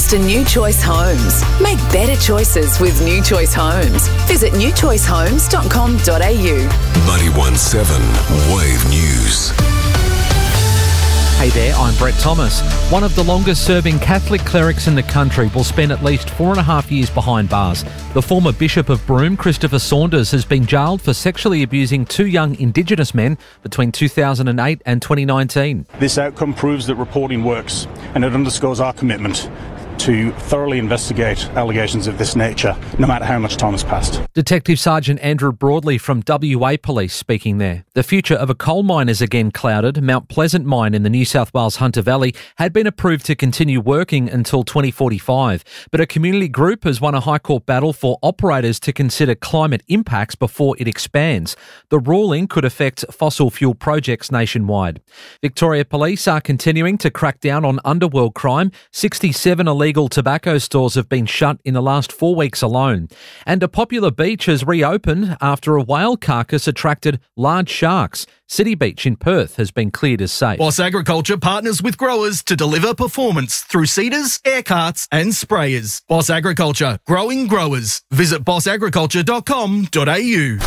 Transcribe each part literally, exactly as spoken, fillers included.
thanks to New Choice Homes. Make better choices with New Choice Homes. Visit new choice homes dot com dot a u. ninety-one point seven Wave News. Hey there, I'm Brett Thomas. One of the longest-serving Catholic clerics in the country will spend at least four and a half years behind bars. The former Bishop of Broome, Christopher Saunders, has been jailed for sexually abusing two young Indigenous men between two thousand eight and twenty nineteen. This outcome proves that reporting works, and it underscores our commitment to thoroughly investigate allegations of this nature, no matter how much time has passed. Detective Sergeant Andrew Broadley from W A Police speaking there. The future of a coal mine is again clouded. Mount Pleasant Mine in the New South Wales Hunter Valley had been approved to continue working until twenty forty-five, but a community group has won a High Court battle for operators to consider climate impacts before it expands. The ruling could affect fossil fuel projects nationwide. Victoria Police are continuing to crack down on underworld crime. sixty-seven illegal Illegal tobacco stores have been shut in the last four weeks alone. And a popular beach has reopened after a whale carcass attracted large sharks. City Beach in Perth has been cleared as safe. Boss Agriculture partners with growers to deliver performance through seeders, air carts and sprayers. Boss Agriculture, growing growers. Visit boss agriculture dot com dot a u.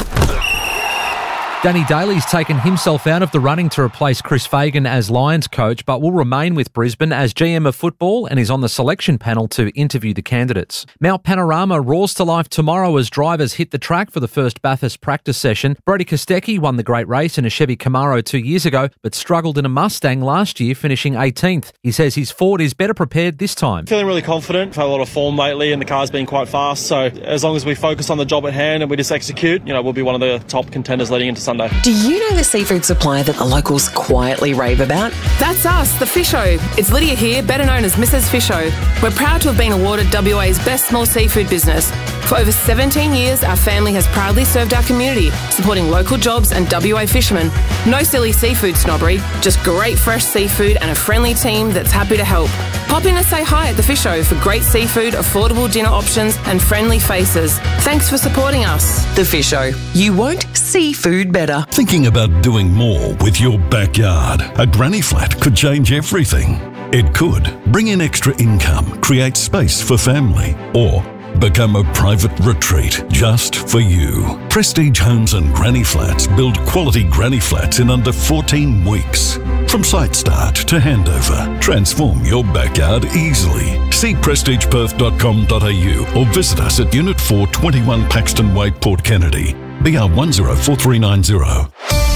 Danny Daly's taken himself out of the running to replace Chris Fagan as Lions coach, but will remain with Brisbane as G M of football and is on the selection panel to interview the candidates. Mount Panorama roars to life tomorrow as drivers hit the track for the first Bathurst practice session. Brody Kostecki won the great race in a Chevy Camaro two years ago, but struggled in a Mustang last year, finishing eighteenth. He says his Ford is better prepared this time. Feeling really confident. I've had a lot of form lately and the car's been quite fast, so as long as we focus on the job at hand and we just execute, you know, we'll be one of the top contenders leading into Sunday. Do you know the seafood supplier that the locals quietly rave about? That's us, the Fisho. It's Lydia here, better known as Missus Fisho. We're proud to have been awarded W A's Best Small Seafood Business. For over seventeen years, our family has proudly served our community, supporting local jobs and W A fishermen. No silly seafood snobbery, just great fresh seafood and a friendly team that's happy to help. Pop in and say hi at the Fisho for great seafood, affordable dinner options and friendly faces. Thanks for supporting us. The Fisho. You won't see food better. Thinking about doing more with your backyard? A granny flat could change everything. It could bring in extra income, create space for family, or become a private retreat just for you. Prestige Homes and Granny Flats build quality granny flats in under fourteen weeks. From site start to handover, transform your backyard easily. See prestige perth dot com dot a u or visit us at Unit four, twenty-one Paxton Way, Port Kennedy. B R one zero four three nine zero.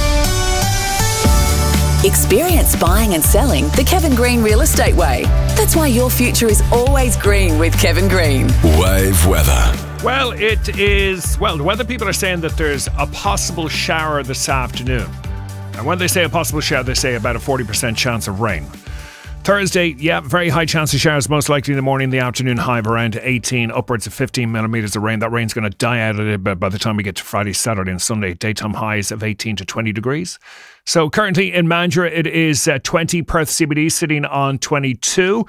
Experience buying and selling the Kevin Green Real Estate Way. That's why your future is always green with Kevin Green. Wave weather. Well, it is, well, the weather people are saying that there's a possible shower this afternoon. And when they say a possible shower, they say about a forty percent chance of rain. Thursday, yeah, very high chance of showers, most likely in the morning, the afternoon, high of around eighteen, upwards of fifteen millimetres of rain. That rain's going to die out a little bit by the time we get to Friday, Saturday and Sunday. Daytime highs of eighteen to twenty degrees. So currently in Mandurah, it is uh, twenty, Perth C B D sitting on twenty-two.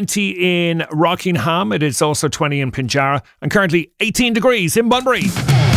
twenty in Rockingham, it is also twenty in Pinjarra, and currently eighteen degrees in Bunbury.